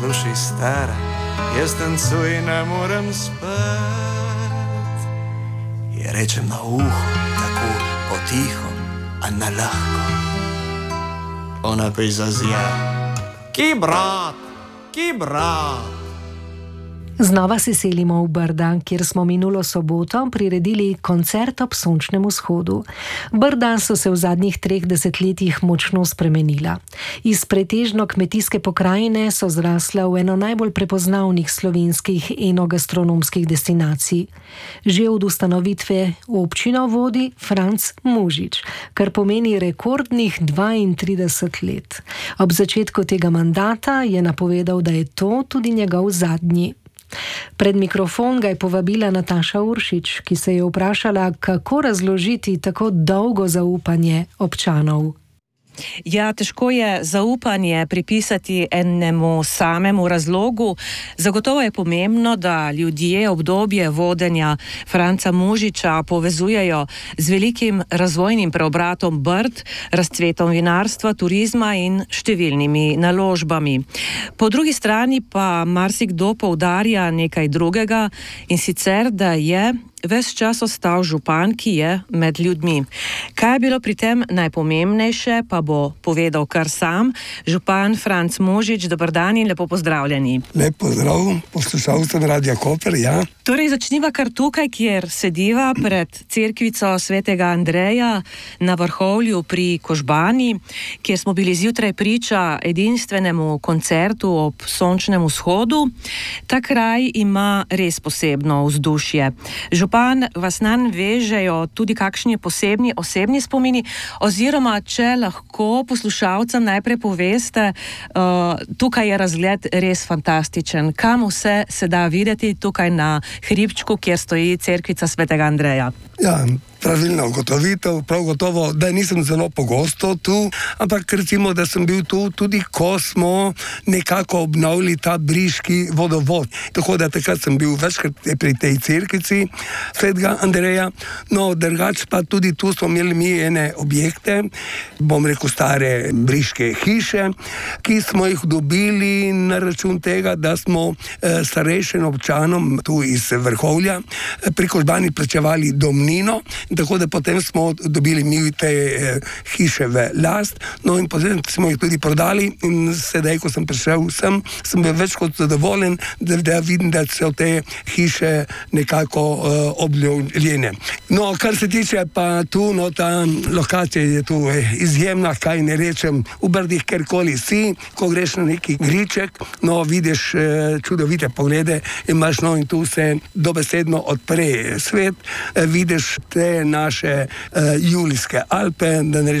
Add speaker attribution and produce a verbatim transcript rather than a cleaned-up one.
Speaker 1: Slušaj, stara, jaz tancuj, ne morem spat. Je rečem na uho, tako potiho, a na lahko. Ona pa izazija. Ki brat, ki brat.
Speaker 2: Znova se selimo v Brda, kjer smo minulo soboto priredili koncert ob sončnem vzhodu. Brda so se v zadnjih treh desetletjih močno spremenila. Iz pretežno kmetijske pokrajine so zrasla v eno najbolj prepoznavnih slovenskih enogastronomskih destinacij. Že od ustanovitve občino vodi Franc Mužič, kar pomeni rekordnih dvaintrideset let. Ob začetku tega mandata je napovedal, da je to tudi njegov zadnji. Pred mikrofon ga je povabila Nataša Uršič, ki se je vprašala, kako razložiti tako dolgo zaupanje občanov.
Speaker 3: Ja, težko je zaupanje pripisati enemu samemu razlogu. Zagotovo je pomembno, da ljudje obdobje vodenja Franca Mužiča povezujejo z velikim razvojnim preobratom Brd, razcvetom vinarstva, turizma in številnimi naložbami. Po drugi strani pa marsikdo poudarja nekaj drugega, in sicer, da je ves čas ostal župan, ki je med ljudmi. Kaj je bilo pri tem najpomembnejše, pa bo povedal kar sam. Župan Franc Mužič, dober dan in lepo pozdravljeni.
Speaker 4: Lep pozdrav, poslušalcem Radia Koper, ja.
Speaker 3: Torej, začniva kar tukaj, kjer sediva pred cerkvico svetega Andreja na Vrhovlju pri Kožbani, kjer smo bili zjutraj priča edinstvenemu koncertu ob sončnem vzhodu. Ta kraj ima res posebno vzdušje. Župan, vas nanj vežejo tudi kakšni posebni osebni spomini, oziroma če lahko poslušalcem najprej poveste, uh, tukaj je razgled res fantastičen. Kam vse se da videti tukaj na hribčku, kjer stoji cerkvica svetega Andreja?
Speaker 4: Ja, pravilna ugotovitev, prav gotovo, da nisem zelo pogosto tu, ampak recimo, da sem bil tu tudi, ko smo nekako obnovili ta briški vodovod. Tako da takrat sem bil večkrat pri tej cerkvici svetega Andreja. No, drugače pa tudi tu smo imeli mi ene objekte, bom rekel stare briške hiše, ki smo jih dobili na račun tega, da smo eh, starejšim občanom tu iz Vrhovlja eh, pri Kožbani plačevali domnino. Tako da potem smo dobili mi te eh, hiše v last, no in potem smo jih tudi prodali in sedaj, ko sem prišel sem, sem bil več kot zadovoljen, da, da vidim, da so te hiše nekako eh, obljubljene. No, kar se tiče pa tu, no, ta lokacija je tu eh, izjemna, kaj ne rečem, v Brdih, kjerkoli si, ko greš na neki griček, no, vidiš eh, čudovite poglede, imaš, no, in tu se dobesedno odpre svet, eh, vidiš te naše uh, Julijske Alpe, da ne